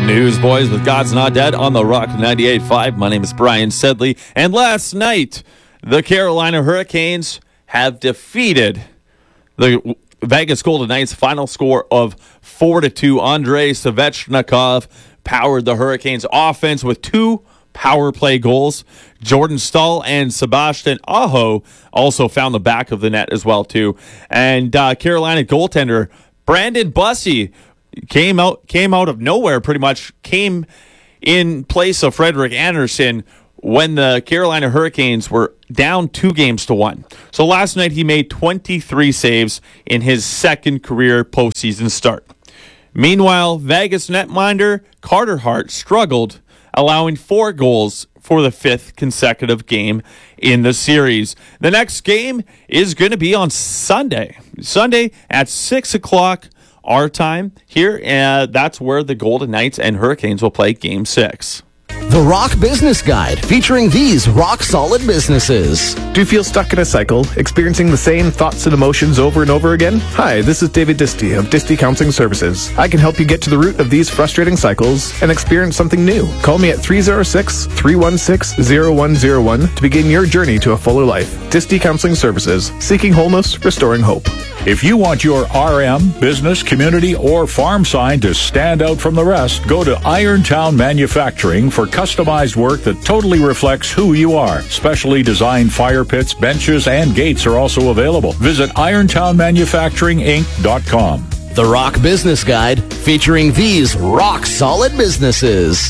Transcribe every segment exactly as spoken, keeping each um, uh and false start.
Newsboys with God's Not Dead on the Rock ninety-eight point five. My name is Brian Sedley. And last night, the Carolina Hurricanes have defeated the Vegas Golden Knights. Final score of four to two. Andrei Svechnikov powered the Hurricanes offense with two power play goals. Jordan Staal and Sebastian Aho also found the back of the net as well, too. And uh, Carolina goaltender Brandon Bussey came out came out of nowhere, pretty much came in place of Frederik Andersen when the Carolina Hurricanes were down two games to one. So last night he made twenty-three saves in his second career postseason start. Meanwhile, Vegas netminder Carter Hart struggled, allowing four goals for the fifth consecutive game in the series. The next game is going to be on Sunday. Sunday at six o'clock our time here. Uh, that's where the Golden Knights and Hurricanes will play Game six. The Rock Business Guide, featuring these rock-solid businesses. Do you feel stuck in a cycle, experiencing the same thoughts and emotions over and over again? Hi, this is David Disty of Disty Counseling Services. I can help you get to the root of these frustrating cycles and experience something new. Call me at three oh six, three one six, oh one oh one to begin your journey to a fuller life. Disty Counseling Services, seeking wholeness, restoring hope. If you want your R M, business, community, or farm sign to stand out from the rest, go to Irontown Manufacturing for customized work that totally reflects who you are. Specially designed fire pits, benches, and gates are also available. Visit irontown manufacturing inc dot com. The Rock Business Guide, featuring these rock-solid businesses.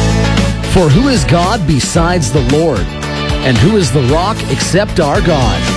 For who is God besides the Lord? And who is the rock except our God?